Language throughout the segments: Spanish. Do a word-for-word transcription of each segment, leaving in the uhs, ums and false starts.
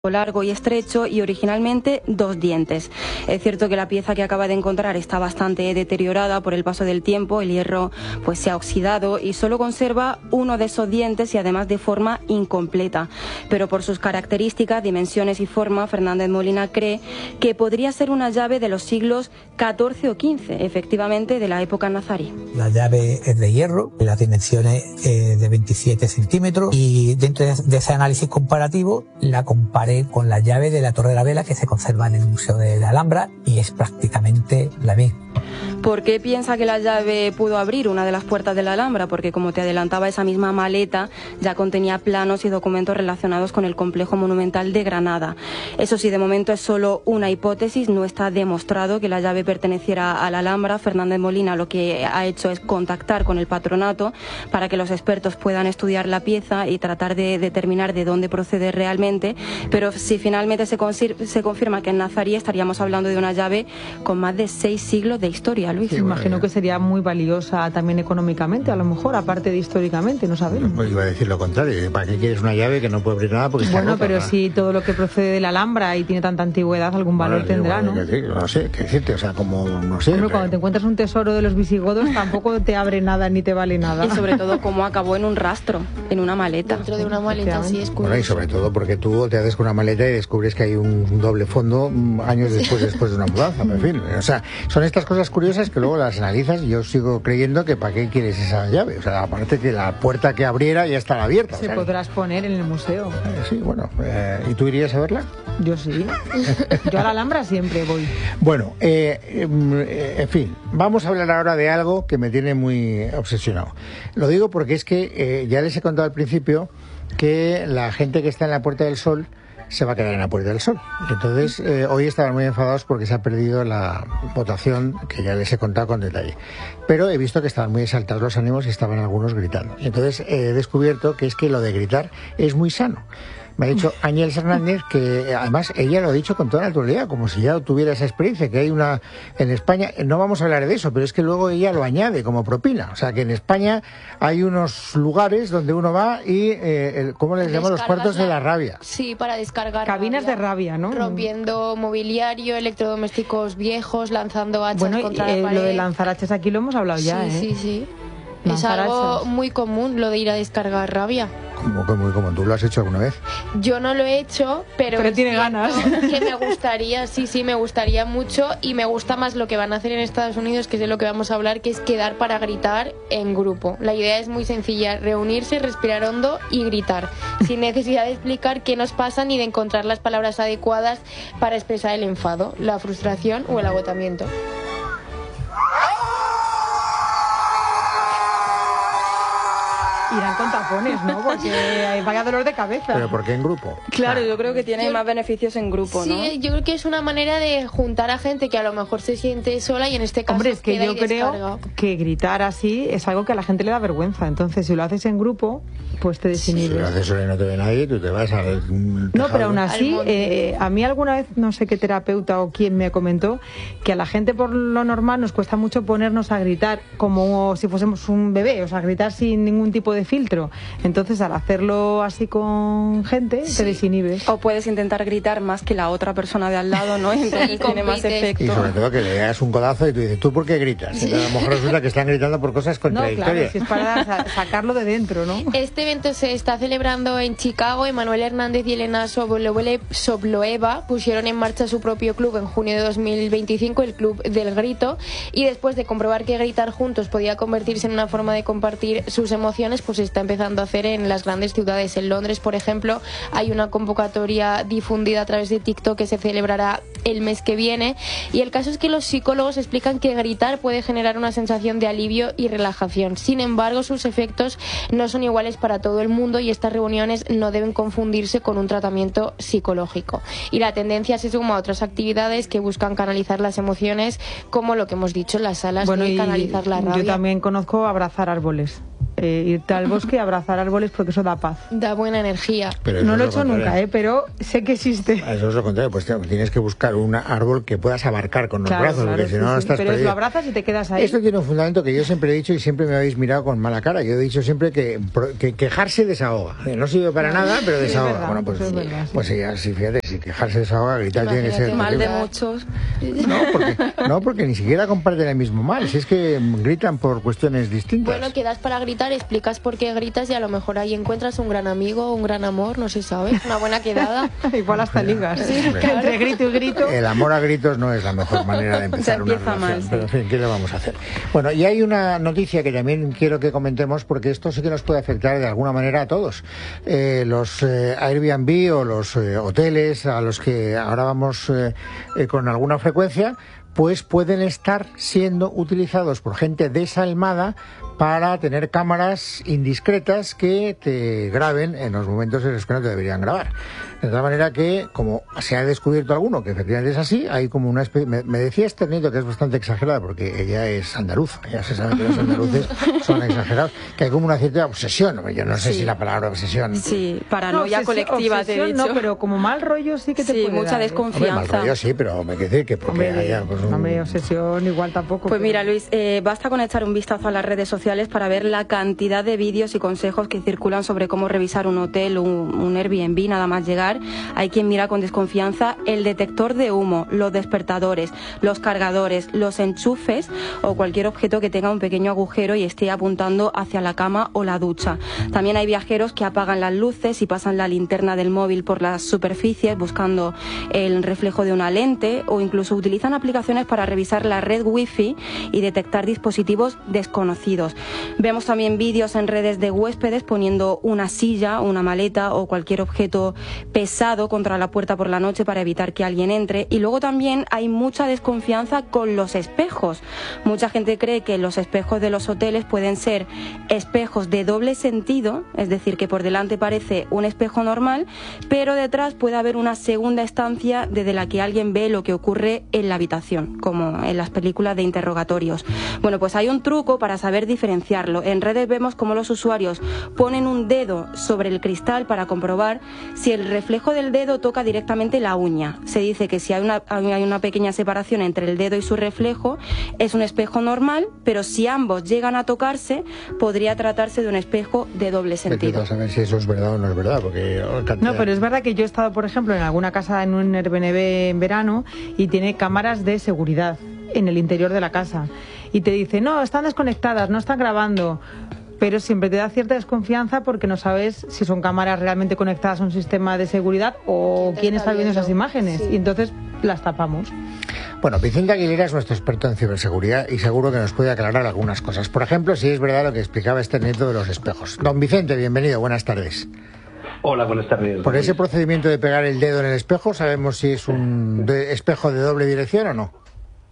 largo y estrecho y originalmente dos dientes. Es cierto que la pieza que acaba de encontrar está bastante deteriorada por el paso del tiempo, el hierro pues se ha oxidado y solo conserva uno de esos dientes y además de forma incompleta. Pero por sus características, dimensiones y forma, Fernández Molina cree que podría ser una llave de los siglos catorce o quince, efectivamente de la época nazarí. La llave es de hierro, las dimensiones eh, de veintisiete centímetros y dentro de ese análisis comparativo la comparé con la llave de la Torre de la Vela que se conserva en el Museo de la Alhambra y es prácticamente la misma. ¿Por qué piensa que la llave pudo abrir una de las puertas de la Alhambra? Porque, como te adelantaba, esa misma maleta ya contenía planos y documentos relacionados con el complejo monumental de Granada. Eso sí, de momento es solo una hipótesis, no está demostrado que la llave perteneciera a la Alhambra. Fernández Molina lo que ha hecho es contactar con el patronato para que los expertos puedan estudiar la pieza y tratar de determinar de dónde procede realmente, pero si finalmente se, se confirma que en Nazarí, estaríamos hablando de una llave con más de seis siglos de historia, Luis. Sí, imagino que sería muy valiosa también económicamente, a lo mejor, aparte de históricamente, no sabemos. Pues iba a decir lo contrario, ¿para qué quieres una llave que no puede abrir nada porque está Bueno, rota, pero ¿no? Si todo lo que procede de la Alhambra y tiene tanta antigüedad, algún valor bueno, tendrá, bueno, ¿no? Que, no sé, qué decirte, o sea, como, no sé. Hombre, pero... cuando te encuentras un tesoro de los visigodos tampoco te abre nada ni te vale nada. Y sobre todo cómo acabó en un rastro, en una maleta. Dentro de una maleta, así es curioso. Bueno, y sobre todo porque tú te haces con una maleta y descubres que hay un doble fondo años después después de una mudanza, en fin. O sea, son estas cosas curiosas que luego las analizas y yo sigo creyendo que para qué quieres esa llave. O sea, aparte que la puerta que abriera ya está abierta. Se o sea, podrás poner en el museo. Eh, sí, bueno. Eh, ¿Y tú irías a verla? Yo sí. Yo a la Alhambra siempre voy. Bueno, eh, eh, en fin, vamos a hablar ahora de algo que me tiene muy obsesionado. Lo digo porque es que eh, ya les he contado al principio que la gente que está en la Puerta del Sol se va a quedar en la Puerta del Sol. Entonces, eh, hoy estaban muy enfadados porque se ha perdido la votación, que ya les he contado con detalle. Pero he visto que estaban muy exaltados los ánimos y estaban algunos gritando. Entonces, he descubierto que es que lo de gritar es muy sano. Me ha dicho Ángel Hernández que, además, ella lo ha dicho con toda naturalidad, como si ya tuviera esa experiencia, que hay una en España, no vamos a hablar de eso, pero es que luego ella lo añade como propina. O sea, que en España hay unos lugares donde uno va y, eh, el, ¿cómo les llaman? Los cuartos de la rabia. Sí, para descargar Cabinas rabia, de rabia, ¿no? Rompiendo mobiliario, electrodomésticos viejos, lanzando hachas bueno, contra eh, la pared. Lo de lanzar hachas aquí lo hemos hablado sí, ya, ¿eh? Sí, sí, Lanzar es algo hachas. muy común, lo de ir a descargar rabia. Como, como, como tú lo has hecho alguna vez. Yo no lo he hecho, pero, pero tiene ganas. Que me gustaría, sí, sí, me gustaría mucho y me gusta más lo que van a hacer en Estados Unidos, que es de lo que vamos a hablar, que es quedar para gritar en grupo. La idea es muy sencilla, reunirse, respirar hondo y gritar, sin necesidad de explicar qué nos pasa ni de encontrar las palabras adecuadas para expresar el enfado, la frustración o el agotamiento. Irán con tapones, ¿no? Porque vaya dolor de cabeza. ¿Pero por qué en grupo? Claro, yo creo que tiene yo, más beneficios en grupo, ¿no? Sí, yo creo que es una manera de juntar a gente que a lo mejor se siente sola y en este caso Hombre, es que queda yo creo que gritar así es algo que a la gente le da vergüenza. Entonces, si lo haces en grupo, pues te desinhibes. Si lo haces solo y no te ve nadie, tú te vas a... No, pero aún así, eh, a mí alguna vez, no sé qué terapeuta o quién me comentó, que a la gente por lo normal nos cuesta mucho ponernos a gritar como si fuésemos un bebé, o sea, gritar sin ningún tipo de filtro. Entonces, al hacerlo así con gente, sí, te desinhibes. O puedes intentar gritar más que la otra persona de al lado, ¿no? Y entonces sí, tiene más efecto. Y sobre todo que le das un codazo y tú dices, ¿tú por qué gritas? Sí. A lo mejor resulta que están gritando por cosas contradictorias. No, claro, si es para sacarlo de dentro, ¿no? Este evento se está celebrando en Chicago. Emanuel Hernández y Elena Sobloeva pusieron en marcha su propio club en junio de dos mil veinticinco, el Club del Grito, y después de comprobar que gritar juntos podía convertirse en una forma de compartir sus emociones, pues se está empezando a hacer en las grandes ciudades. En Londres, por ejemplo, hay una convocatoria difundida a través de TikTok que se celebrará el mes que viene, y el caso es que los psicólogos explican que gritar puede generar una sensación de alivio y relajación. Sin embargo, sus efectos no son iguales para todo el mundo y estas reuniones no deben confundirse con un tratamiento psicológico. Y la tendencia se suma a otras actividades que buscan canalizar las emociones, como lo que hemos dicho, las salas bueno, de canalizar la rabia. Yo también conozco abrazar árboles. eh, irte al bosque y abrazar árboles porque eso da paz. Da buena energía. Pero no lo he hecho nunca, ¿eh? Pero sé que existe. Eso es lo contrario, pues tienes que buscar un árbol que puedas abarcar con los claro, brazos, claro, porque si sí, no, no estás pero perdido. lo abrazas y te quedas ahí. Esto tiene un fundamento que yo siempre he dicho y siempre me habéis mirado con mala cara. Yo he dicho siempre que, que quejarse desahoga. No sirve para nada, pero desahoga. Sí, verdad, bueno, pues, sí, verdad, sí. pues sí, así, fíjate, si quejarse desahoga, gritar tiene que ser... mal de muchos. No porque, no, porque ni siquiera comparten el mismo mal, si es que gritan por cuestiones distintas. Bueno, quedas para gritar, explicas por qué gritas y a lo mejor ahí encuentras un gran amigo, un gran amor, no se sabe, una buena quedada. Igual hasta ligas. Sí, claro. Entre grito y grito. El amor a gritos no es la mejor manera de empezar una relación, mal, sí. Pero en fin, ¿qué le vamos a hacer? Bueno, y hay una noticia que también quiero que comentemos porque esto sí que nos puede afectar de alguna manera a todos. Eh, los eh, Airbnb o los eh, hoteles a los que ahora vamos eh, eh, con alguna frecuencia, pues pueden estar siendo utilizados por gente desalmada para tener cámaras indiscretas que te graben en los momentos en los que no te deberían grabar. De tal manera que, como se ha descubierto alguno, que efectivamente es así, hay como una especie... Me, me decía este nieto que es bastante exagerada, porque ella es andaluza, ya se sabe que los andaluces son exagerados, que hay como una cierta obsesión. Yo no sé sí. si la palabra obsesión... Sí, paranoia no, colectiva, obsesión, te he dicho. No, pero como mal rollo sí que te sí, puede mucha dar, desconfianza. Hombre, mal rollo sí, pero me quedé que porque hombre, haya... Pues, un... hombre, obsesión igual tampoco. Pues pero... mira, Luis, eh, basta con echar un vistazo a las redes sociales para ver la cantidad de vídeos y consejos que circulan sobre cómo revisar un hotel, un, un Airbnb, nada más llegar. Hay quien mira con desconfianza el detector de humo, los despertadores, los cargadores, los enchufes o cualquier objeto que tenga un pequeño agujero y esté apuntando hacia la cama o la ducha. También hay viajeros que apagan las luces y pasan la linterna del móvil por las superficies buscando el reflejo de una lente o incluso utilizan aplicaciones para revisar la red wifi y detectar dispositivos desconocidos. Vemos también vídeos en redes de huéspedes poniendo una silla, una maleta o cualquier objeto pesado contra la puerta por la noche para evitar que alguien entre. Y luego también hay mucha desconfianza con los espejos. Mucha gente cree que los espejos de los hoteles pueden ser espejos de doble sentido, es decir, que por delante parece un espejo normal, pero detrás puede haber una segunda estancia desde la que alguien ve lo que ocurre en la habitación, como en las películas de interrogatorios. Bueno, pues hay un truco para saber diferenciarlo. En redes vemos cómo los usuarios ponen un dedo sobre el cristal para comprobar si el reflejo del dedo toca directamente la uña. Se dice que si hay una, hay una pequeña separación entre el dedo y su reflejo, es un espejo normal, pero si ambos llegan a tocarse, podría tratarse de un espejo de doble sentido. A saber si eso es verdad o no es verdad, porque... No, pero es verdad que yo he estado, por ejemplo, en alguna casa en un Airbnb en verano y tiene cámaras de seguridad en el interior de la casa. Y te dice, no, están desconectadas, no están grabando... pero siempre te da cierta desconfianza porque no sabes si son cámaras realmente conectadas a un sistema de seguridad o quién está viendo esas imágenes, sí. Y entonces las tapamos. Bueno, Vicente Aguilera es nuestro experto en ciberseguridad y seguro que nos puede aclarar algunas cosas. Por ejemplo, si es verdad lo que explicaba este nieto de los espejos. Don Vicente, bienvenido, buenas tardes. Hola, buenas tardes. Por ese procedimiento de pegar el dedo en el espejo, ¿sabemos si es un de espejo de doble dirección o no?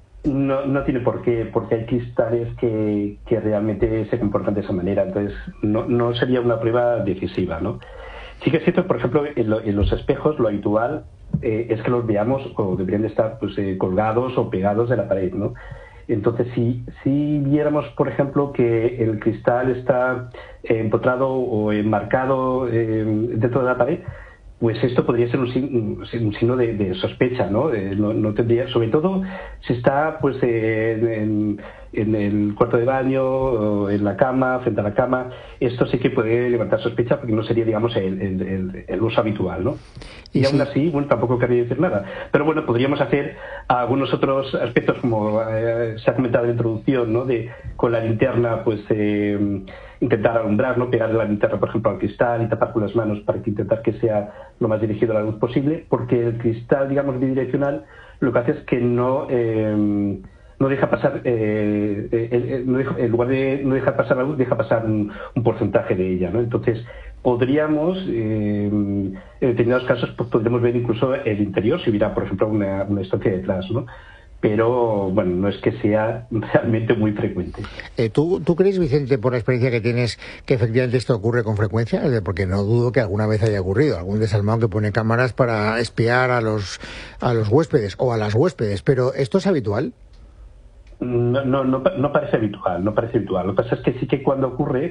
No, no tiene por qué, porque hay cristales que, que realmente se comportan de esa manera, entonces no, no sería una prueba decisiva, ¿no? Sí que es cierto, por ejemplo, en, lo, en los espejos lo habitual eh, es que los veamos o deberían de estar pues, eh, colgados o pegados de la pared, ¿no? Entonces, si, si viéramos, por ejemplo, que el cristal está eh, empotrado o enmarcado eh, dentro de la pared, pues esto podría ser un, un, un signo de, de sospecha, ¿no? Eh, no, no tendría, sobre todo si está pues eh, en, en el cuarto de baño, o en la cama, frente a la cama, esto sí que puede levantar sospecha porque no sería, digamos, el, el, el, el uso habitual, ¿no? Y, y aún así, bueno, tampoco querría decir nada. Pero bueno, podríamos hacer algunos otros aspectos, como eh, se ha comentado en la introducción, ¿no? De con la linterna, pues eh, intentar alumbrar, ¿no? Pegar la linterna, por ejemplo, al cristal y tapar con las manos para que intentar que sea lo más dirigido a la luz posible, porque el cristal, digamos, bidireccional, lo que hace es que no eh, no deja pasar, eh, eh, no deja, en lugar de no dejar pasar la luz, deja pasar un, un porcentaje de ella, ¿no? Entonces, podríamos, eh, en determinados casos, pues podríamos ver incluso el interior si hubiera, por ejemplo, una, una estancia detrás, ¿no? Pero, bueno, no es que sea realmente muy frecuente. Eh, ¿tú, ¿Tú crees, Vicente, por la experiencia que tienes, que efectivamente esto ocurre con frecuencia? Porque no dudo que alguna vez haya ocurrido. Algún desalmado que pone cámaras para espiar a los, a los huéspedes o a las huéspedes. Pero, ¿esto es habitual? No, no, no, no parece habitual, no parece habitual. Lo que pasa es que sí que cuando ocurre,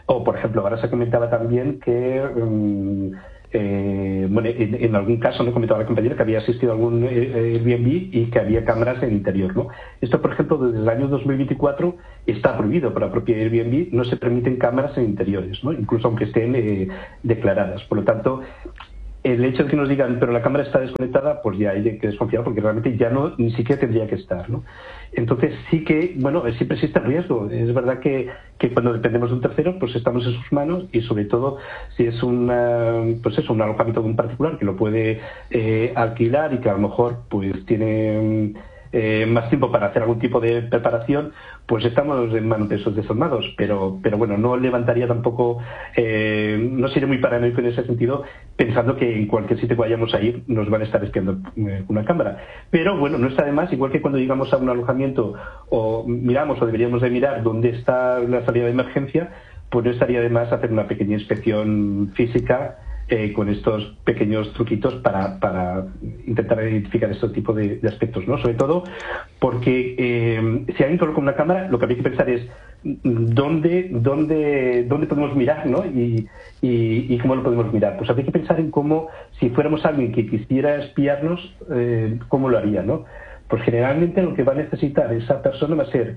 O, por ejemplo, ahora se comentaba también que... Um, Eh, bueno, en, en algún caso me comentaba la compañera que había asistido a algún eh, Airbnb y que había cámaras en el interior, ¿no? Esto, por ejemplo, desde el año dos mil veinticuatro está prohibido por la propia Airbnb, no se permiten cámaras en interiores, ¿no? Incluso aunque estén eh, declaradas. Por lo tanto, el hecho de que nos digan, pero la cámara está desconectada, pues ya hay que desconfiar porque realmente ya no, ni siquiera tendría que estar, ¿no? Entonces sí que, bueno, siempre existe el riesgo. Es verdad que, que cuando dependemos de un tercero, pues estamos en sus manos y sobre todo si es una, pues eso, un alojamiento de un particular que lo puede eh, alquilar y que a lo mejor pues tiene eh, más tiempo para hacer algún tipo de preparación, pues estamos en manos de esos desarmados, pero pero bueno, no levantaría tampoco, eh, no sería muy paranoico en ese sentido, pensando que en cualquier sitio que vayamos a ir nos van a estar espiando eh, una cámara. Pero bueno, no está de más, igual que cuando llegamos a un alojamiento o miramos o deberíamos de mirar dónde está la salida de emergencia, pues no estaría de más hacer una pequeña inspección física Eh, con estos pequeños truquitos para, para intentar identificar este tipo de, de aspectos, ¿no? Sobre todo porque eh, si alguien coloca una cámara, lo que habría que pensar es dónde dónde dónde podemos mirar, ¿no? Y, y, y cómo lo podemos mirar. Pues habría que pensar en cómo, si fuéramos alguien que quisiera espiarnos, eh, cómo lo haría, ¿no? Pues generalmente lo que va a necesitar esa persona va a ser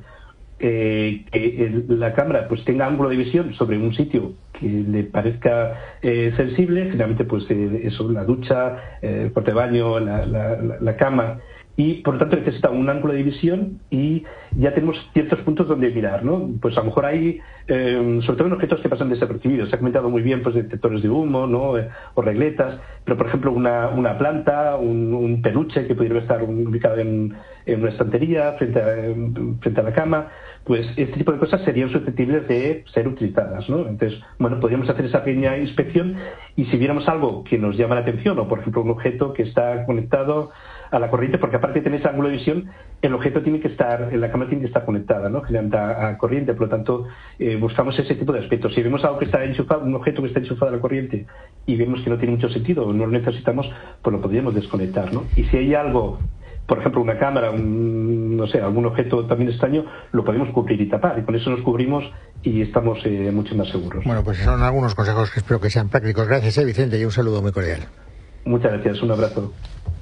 Eh, que el, la cámara pues tenga ángulo de visión sobre un sitio que le parezca eh, sensible, generalmente pues eh, eso, la ducha, eh, el porte de baño, la, la, la, la cama, y por lo tanto necesita un ángulo de visión y ya tenemos ciertos puntos donde mirar, ¿no? Pues a lo mejor hay, eh, sobre todo en objetos que pasan desapercibidos, se ha comentado muy bien pues detectores de humo, ¿no? Eh, o regletas, pero por ejemplo una, una planta, un, un peluche que pudiera estar ubicado en, en una estantería frente a, frente a la cama, pues este tipo de cosas serían susceptibles de ser utilizadas, ¿no? Entonces, bueno, podríamos hacer esa pequeña inspección y si viéramos algo que nos llama la atención, o por ejemplo un objeto que está conectado a la corriente, porque aparte de tener ese ángulo de visión, el objeto tiene que estar, la cámara tiene que estar conectada, ¿no? Generalmente a, a corriente, por lo tanto, eh, buscamos ese tipo de aspectos. Si vemos algo que está enchufado, un objeto que está enchufado a la corriente y vemos que no tiene mucho sentido o no lo necesitamos, pues lo podríamos desconectar, ¿no? Y si hay algo, por ejemplo, una cámara, un, no sé, algún objeto también extraño, lo podemos cubrir y tapar, y con eso nos cubrimos y estamos eh, mucho más seguros. Bueno, pues son algunos consejos que espero que sean prácticos. Gracias, eh, Vicente, y un saludo muy cordial. Muchas gracias, un abrazo.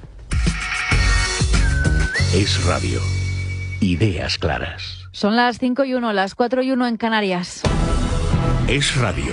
Es Radio. Ideas claras. Son las cinco y uno, las cuatro y uno en Canarias. Es Radio.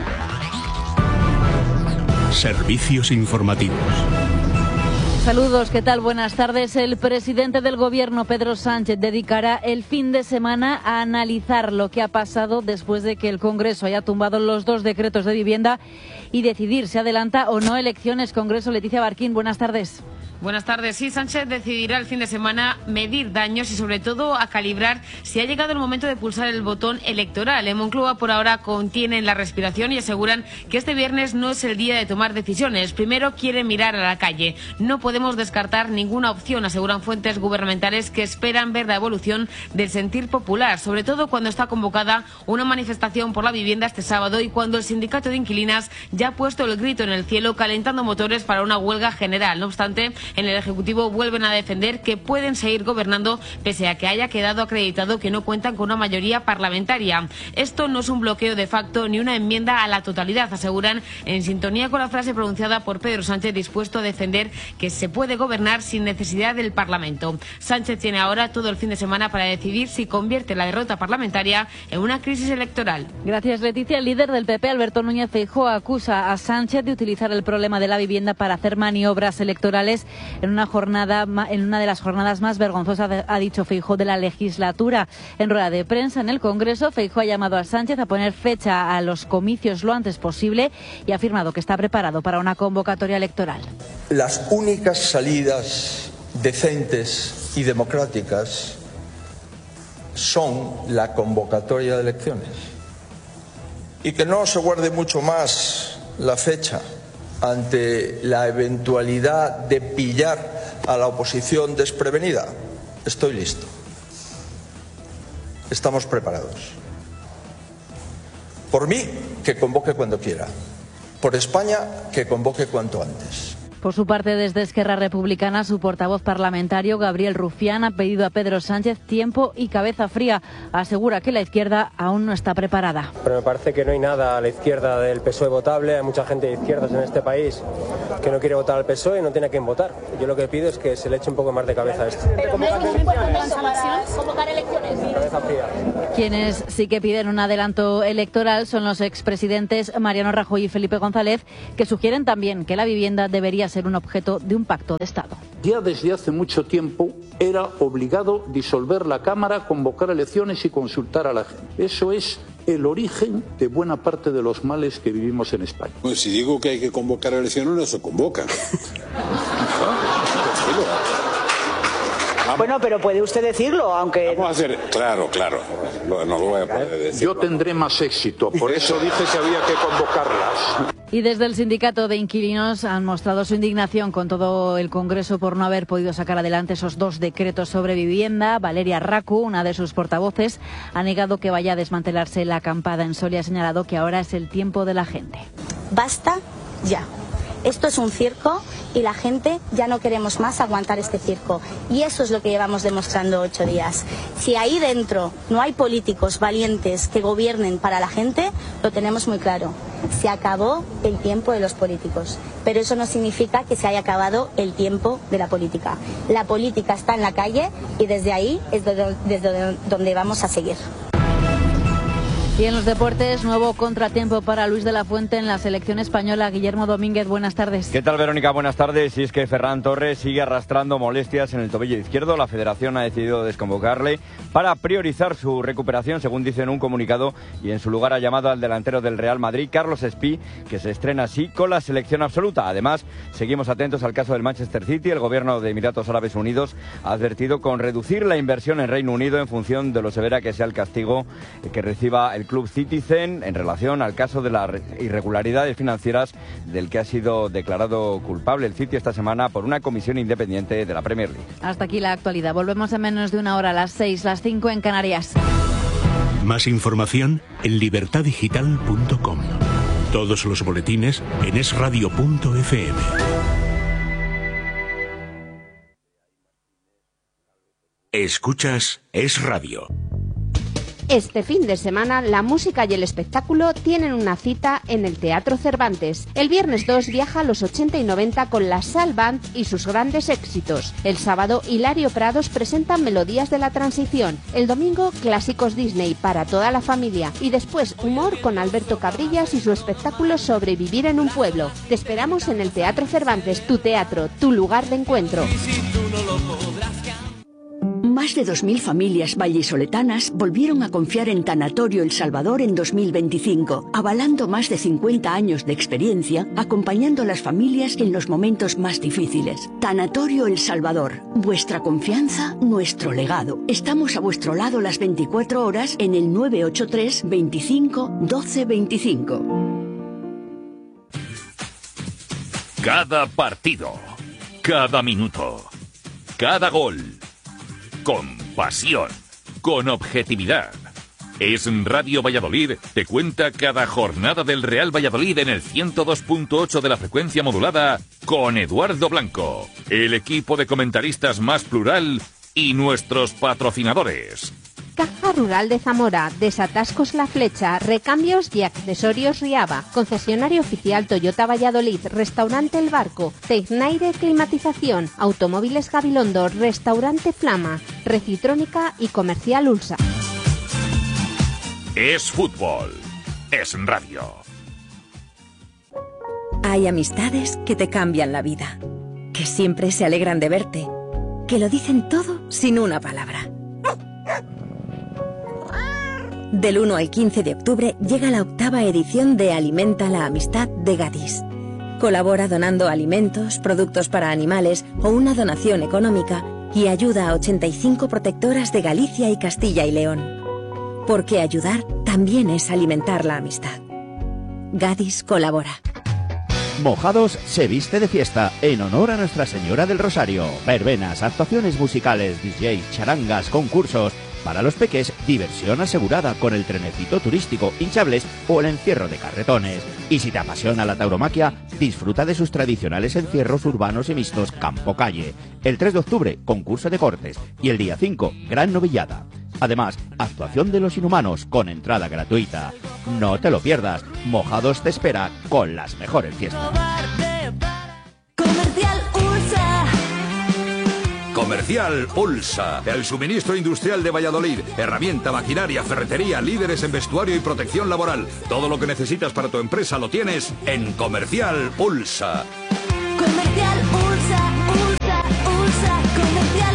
Servicios informativos. Saludos, ¿qué tal? Buenas tardes. El presidente del Gobierno, Pedro Sánchez, dedicará el fin de semana a analizar lo que ha pasado después de que el Congreso haya tumbado los dos decretos de vivienda y decidir si adelanta o no elecciones. Congreso, Leticia Barquín, buenas tardes. Buenas tardes. Sí, Sánchez decidirá el fin de semana medir daños y sobre todo a calibrar si ha llegado el momento de pulsar el botón electoral. En Moncloa por ahora contienen la respiración y aseguran que este viernes no es el día de tomar decisiones. Primero quieren mirar a la calle. No podemos descartar ninguna opción, aseguran fuentes gubernamentales que esperan ver la evolución del sentir popular, sobre todo cuando está convocada una manifestación por la vivienda este sábado y cuando el sindicato de inquilinas ya ha puesto el grito en el cielo calentando motores para una huelga general. No obstante, en el Ejecutivo vuelven a defender que pueden seguir gobernando pese a que haya quedado acreditado que no cuentan con una mayoría parlamentaria. Esto no es un bloqueo de facto ni una enmienda a la totalidad, aseguran, en sintonía con la frase pronunciada por Pedro Sánchez, dispuesto a defender que se puede gobernar sin necesidad del Parlamento. Sánchez tiene ahora todo el fin de semana para decidir si convierte la derrota parlamentaria en una crisis electoral. Gracias, Leticia. El líder del P P, Alberto Núñez Feijóo, acusa a Sánchez de utilizar el problema de la vivienda para hacer maniobras electorales en una jornada, en una de las jornadas más vergonzosas, ha dicho Feijóo, de la legislatura. En rueda de prensa en el Congreso, Feijóo ha llamado a Sánchez a poner fecha a los comicios lo antes posible y ha afirmado que está preparado para una convocatoria electoral. Las únicas salidas decentes y democráticas son la convocatoria de elecciones. Y que no se guarde mucho más la fecha ante la eventualidad de pillar a la oposición desprevenida. Estoy listo. Estamos preparados. Por mí, que convoque cuando quiera. Por España, que convoque cuanto antes. Por su parte, desde Esquerra Republicana, su portavoz parlamentario, Gabriel Rufián, ha pedido a Pedro Sánchez tiempo y cabeza fría. Asegura que la izquierda aún no está preparada. Pero me parece que no hay nada a la izquierda del P S O E votable. Hay mucha gente de izquierdas en este país que no quiere votar al P S O E y no tiene a quién votar. Yo lo que pido es que se le eche un poco más de cabeza a esto. Pero no hay ningún momento para convocar elecciones. Cabeza fría. Quienes sí que piden un adelanto electoral son los expresidentes Mariano Rajoy y Felipe González, que sugieren también que la vivienda debería ser un objeto de un pacto de Estado. Ya desde hace mucho tiempo era obligado disolver la Cámara, convocar elecciones y consultar a la gente. Eso es el origen de buena parte de los males que vivimos en España. Pues si digo que hay que convocar elecciones, no se convoca. Bueno, pero puede usted decirlo, aunque... Vamos a hacer... Claro, claro. No, no lo voy a poder decir. Yo tendré más éxito, por eso dije que había que convocarlas. Y desde el sindicato de inquilinos han mostrado su indignación con todo el Congreso por no haber podido sacar adelante esos dos decretos sobre vivienda. Valeria Racu, una de sus portavoces, ha negado que vaya a desmantelarse la acampada en Sol y ha señalado que ahora es el tiempo de la gente. Basta ya. Esto es un circo y la gente ya no queremos más aguantar este circo. Y eso es lo que llevamos demostrando ocho días. Si ahí dentro no hay políticos valientes que gobiernen para la gente, lo tenemos muy claro. Se acabó el tiempo de los políticos. Pero eso no significa que se haya acabado el tiempo de la política. La política está en la calle y desde ahí es desde donde vamos a seguir. Y en los deportes, nuevo contratiempo para Luis de la Fuente en la selección española. Guillermo Domínguez, buenas tardes. ¿Qué tal, Verónica? Buenas tardes. Y es que Ferran Torres sigue arrastrando molestias en el tobillo izquierdo. La federación ha decidido desconvocarle para priorizar su recuperación, según dice en un comunicado, y en su lugar ha llamado al delantero del Real Madrid, Carlos Espí, que se estrena así con la selección absoluta. Además, seguimos atentos al caso del Manchester City. El gobierno de Emiratos Árabes Unidos ha advertido con reducir la inversión en Reino Unido en función de lo severa que sea el castigo que reciba el Club Citizen en relación al caso de las irregularidades financieras del que ha sido declarado culpable el City esta semana por una comisión independiente de la Premier League. Hasta aquí la actualidad. Volvemos en menos de una hora, a las seis, las cinco en Canarias. Más información en libertad digital punto com. Todos los boletines en es radio punto efe eme. Escuchas Es Radio. Este fin de semana, la música y el espectáculo tienen una cita en el Teatro Cervantes. El viernes dos viaja a los ochenta y noventa con la Sal Band y sus grandes éxitos. El sábado, Hilario Prados presenta Melodías de la Transición. El domingo, clásicos Disney para toda la familia. Y después, humor con Alberto Cabrillas y su espectáculo sobre vivir en un pueblo. Te esperamos en el Teatro Cervantes, tu teatro, tu lugar de encuentro. Más de dos mil familias vallisoletanas volvieron a confiar en Tanatorio El Salvador en dos mil veinticinco, avalando más de cincuenta años de experiencia, acompañando a las familias en los momentos más difíciles. Tanatorio El Salvador, vuestra confianza, nuestro legado. Estamos a vuestro lado las veinticuatro horas en el nueve ocho tres, veinticinco, doce veinticinco. Cada partido, cada minuto, cada gol. Con pasión, con objetividad. Es Radio Valladolid, te cuenta cada jornada del Real Valladolid en el ciento dos punto ocho de la frecuencia modulada con Eduardo Blanco, el equipo de comentaristas más plural y nuestros patrocinadores. Caja Rural de Zamora, Desatascos La Flecha, Recambios y Accesorios Riaba, Concesionario Oficial Toyota Valladolid, Restaurante El Barco, Tecnaire Climatización, Automóviles Gabilondo, Restaurante Flama, Recitrónica y Comercial Ulsa. Es fútbol, es radio. Hay amistades que te cambian la vida, que siempre se alegran de verte, que lo dicen todo sin una palabra. Del uno al quince de octubre llega la octava edición de Alimenta la Amistad de Gadis. Colabora donando alimentos, productos para animales o una donación económica y ayuda a ochenta y cinco protectoras de Galicia y Castilla y León. Porque ayudar también es alimentar la amistad. Gadis colabora. Mojados se viste de fiesta en honor a Nuestra Señora del Rosario. Verbenas, actuaciones musicales, D J, charangas, concursos Para los peques, diversión asegurada con el trenecito turístico, hinchables o el encierro de carretones. Y si te apasiona la tauromaquia, disfruta de sus tradicionales encierros urbanos y mixtos campo-calle. El tres de octubre, concurso de cortes. Y el día cinco, gran novillada. Además, actuación de los inhumanos con entrada gratuita. No te lo pierdas, Mojados te espera con las mejores fiestas. Comercial Ursa. Comercial Ulsa, el suministro industrial de Valladolid. Herramienta, maquinaria, ferretería, líderes en vestuario y protección laboral. Todo lo que necesitas para tu empresa lo tienes en Comercial Ulsa. Comercial Ursa, Ursa, Ursa, Comercial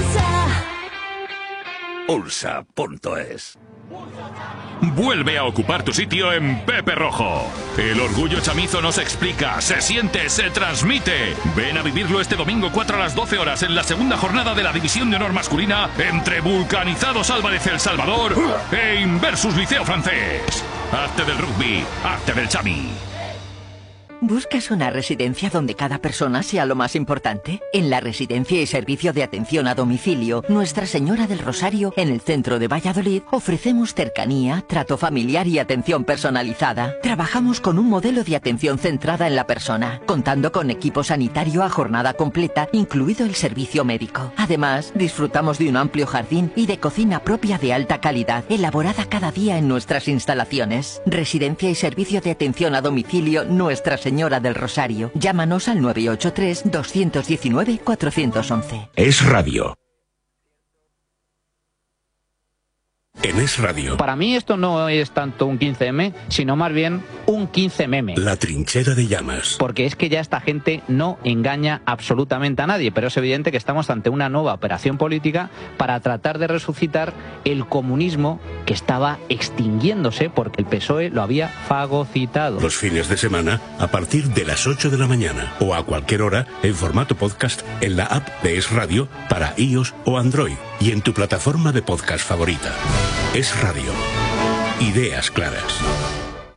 Ursa. Ulsa punto es. Vuelve a ocupar tu sitio en Pepe Rojo. El orgullo chamizo no se explica, se siente, se transmite. Ven a vivirlo este domingo cuatro a las doce horas en la segunda jornada de la División de Honor Masculina entre Vulcanizados Álvarez El Salvador e Inversus Liceo Francés. Arte del rugby, arte del chami. ¿Buscas una residencia donde cada persona sea lo más importante? En la Residencia y Servicio de Atención a Domicilio Nuestra Señora del Rosario, en el centro de Valladolid, ofrecemos cercanía, trato familiar y atención personalizada. Trabajamos con un modelo de atención centrada en la persona, contando con equipo sanitario a jornada completa, incluido el servicio médico. Además, disfrutamos de un amplio jardín y de cocina propia de alta calidad, elaborada cada día en nuestras instalaciones. Residencia y Servicio de Atención a Domicilio Nuestra Señora Señora del Rosario. Llámanos al nueve ocho tres, dos uno nueve, cuatro uno uno. Es Radio. En Es Radio. Para mí esto no es tanto un quince eme, sino más bien un quince meme. La trinchera de llamas. Porque es que ya esta gente no engaña absolutamente a nadie, pero es evidente que estamos ante una nueva operación política para tratar de resucitar el comunismo que estaba extinguiéndose porque el P S O E lo había fagocitado. Los fines de semana a partir de las ocho de la mañana o a cualquier hora en formato podcast en la app de Es Radio para iOS o Android y en tu plataforma de podcast favorita. Es Radio. Ideas claras.